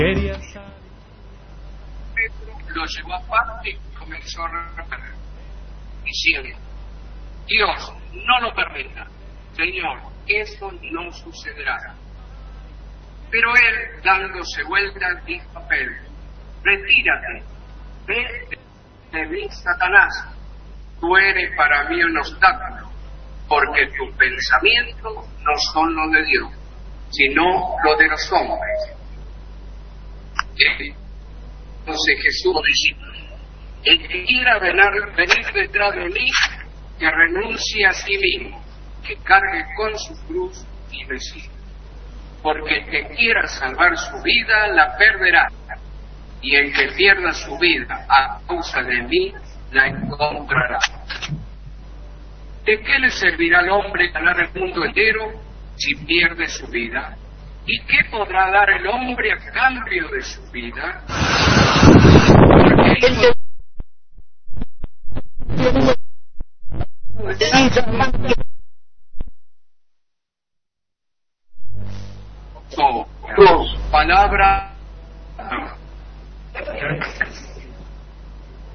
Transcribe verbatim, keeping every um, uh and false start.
Pedro lo llevó aparte y comenzó a repetir, diciendo: Dios, no lo permita, Señor, eso no sucederá. Pero él, dándose vueltas, dijo a Pedro: retírate, vete de mí, Satanás, tú eres para mí un obstáculo, porque tus pensamientos no son los de Dios, sino los de los hombres. Entonces Jesús dice: el que quiera venir, venir detrás de mí, que renuncie a sí mismo, que cargue con su cruz y me siga. Porque el que quiera salvar su vida, la perderá, y el que pierda su vida a causa de mí, la encontrará. ¿De qué le servirá al hombre ganar el mundo entero si pierde su vida? ¿Y qué podrá dar el hombre a cambio de su vida? Porque oh, palabra